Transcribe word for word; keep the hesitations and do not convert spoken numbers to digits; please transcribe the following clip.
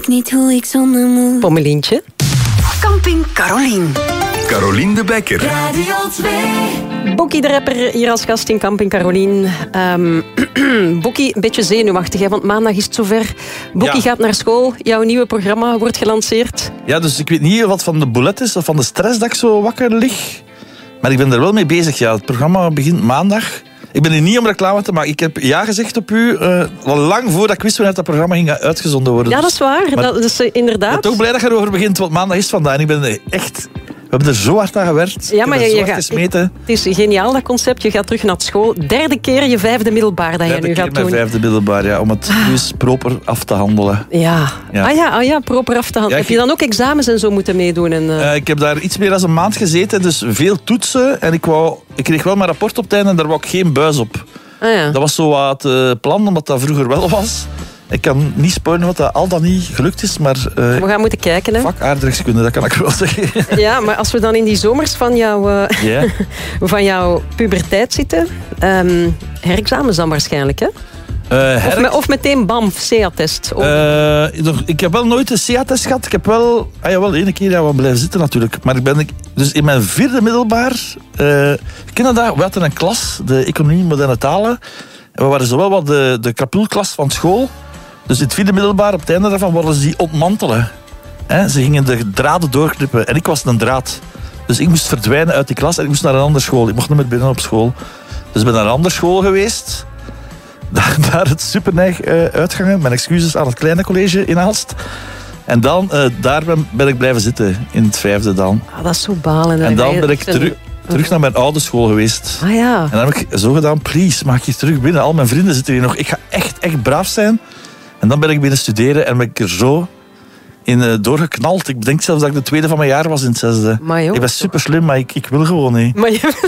ik niet hoe ik zonder moet. Pommelientje. Camping Carolien. Carolien de Bekker. Radio twee. Boekie de rapper hier als gast in Camping Carolien. Um, Boekie, een beetje zenuwachtig, hè, want maandag is het zover. Boekie Ja. gaat naar school. Jouw nieuwe programma wordt gelanceerd. Ja, dus ik weet niet wat van de boulet is of van de stress dat ik zo wakker lig. Maar ik ben er wel mee bezig. Ja. Het programma begint maandag. Ik ben hier niet om reclame te maken. Ik heb ja gezegd op u, uh, al lang voordat ik wist wanneer dat programma ging uitgezonden worden. Ja, dat is waar. Maar Dat is uh, inderdaad. Ik ben toch blij dat je erover begint, want maandag is het vandaag. En ik ben echt... We hebben er zo hard aan gewerkt. Ja, maar ik ben je, zo je hard gaat, gesmeten. het is geniaal, dat concept. Je gaat terug naar school. Derde keer je vijfde middelbaar dat je Derde nu keer gaat mijn doen. vijfde middelbaar, ja, om het nu eens proper af te handelen. Ja. Ja. Ah ja, ah ja, proper af te handelen. Ja, Heb je dan ook examens en zo moeten meedoen? En, uh... Uh, ik heb daar iets meer dan een maand gezeten, dus veel toetsen. En ik, wou, ik kreeg wel mijn rapport op het einde en daar wou ik geen buis op. ah ja. Dat was zo wat het uh, plan, omdat dat vroeger wel was. Ik kan niet spoilen wat dat al dan niet gelukt is, maar... Uh, We gaan moeten kijken, hè. vak aardrijkskunde, dat kan ik wel zeggen. Ja, maar als we dan in die zomers van, jou, uh, Yeah. van jouw puberteit zitten... Um, herexamens dan waarschijnlijk, hè? Uh, Of, herk- me, of meteen bam, C A test. Oh. Uh, nog- ik heb wel nooit een C A-test gehad. Ik heb wel... Ah ja, wel één keer ja, wat blijven zitten natuurlijk. Maar ik ben... ik- Dus in mijn vierde middelbaar... Uh, ken je dat? We hadden een klas, de economie moderne talen. En we waren zowel wat de, de krapulklas van school. Dus in het vierde middelbaar, op het einde daarvan, wilden ze die ontmantelen. Hè, ze gingen de draden doorknippen. En ik was een draad. Dus ik moest verdwijnen uit die klas en ik moest naar een andere school. Ik mocht niet meer binnen op school. Dus ik ben naar een andere school geweest. Daar, daar het superneig uh, uitgangen. Mijn excuses aan het kleine college in Aalst. En dan, uh, daar ben, ben ik blijven zitten. In het vijfde dan. Ah, dat is zo balen. hè. En dan Wij- ben ik terug, terug naar mijn oude school geweest. Ah ja. En dan heb ik zo gedaan, please, maak je terug binnen. Al mijn vrienden zitten hier nog. Ik ga echt, echt braaf zijn. En dan ben ik binnen studeren en ben ik er zo in uh, doorgeknald. Ik denk zelfs dat ik de tweede van mijn jaar was in het zesde. Maar joh. Ik ben super slim, maar ik, ik wil gewoon niet. Maar je